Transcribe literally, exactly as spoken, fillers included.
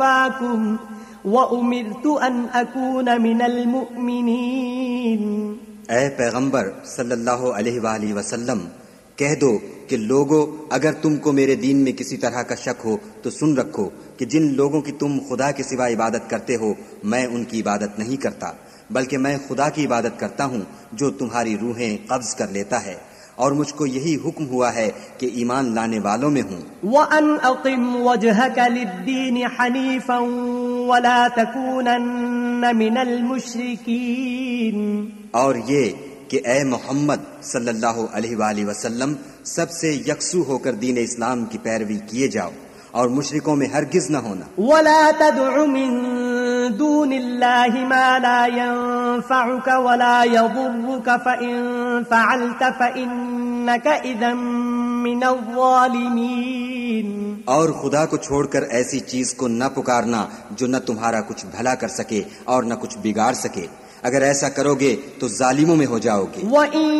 وَأُمِرْتُ أَنْ أَكُونَ مِنَ الْمُؤْمِنِينَ۔ اے پیغمبر صلی اللہ علیہ وآلہ وسلم کہہ دو کہ لوگو اگر تم کو میرے دین میں کسی طرح کا شک ہو تو سن رکھو کہ جن لوگوں کی تم خدا کے سوا عبادت کرتے ہو میں ان کی عبادت نہیں کرتا، بلکہ میں خدا کی عبادت کرتا ہوں جو تمہاری روحیں قبض کر لیتا ہے، اور مجھ کو یہی حکم ہوا ہے کہ ایمان لانے والوں میں ہوں۔ وَأَنْ أَقِمْ وَجْهَكَ لِلدِّينِ حَنِيفًا وَلَا تَكُونَنَّ مِنَ الْمُشْرِكِينَ، اور یہ کہ اے محمد صلی اللہ علیہ وآلہ وسلم سب سے یکسو ہو کر دین اسلام کی پیروی کیے جاؤ اور مشرکوں میں ہرگز نہ ہونا۔ وَلَا تَدْعُ مِن دُونِ اللَّهِ مَا لَا يَنفَعُكَ وَلَا يَضُرُّكَ فَإِن فَعَلْتَ فَإِنَّكَ إِذًا مِّنَ الظَّالِمِينَ، اور خدا کو چھوڑ کر ایسی چیز کو نہ پکارنا جو نہ تمہارا کچھ بھلا کر سکے اور نہ کچھ بگاڑ سکے، اگر ایسا کرو گے تو ظالموں میں ہو جاؤ گے۔ وَإِن